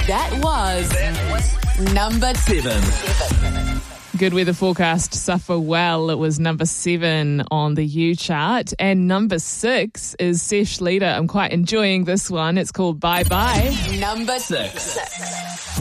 That was number 7. Good weather forecast, Suffer Well. It was number 7 on the U chart. And number 6 is Sesh Leader. I'm quite enjoying this one. It's called Bye Bye. Number 6.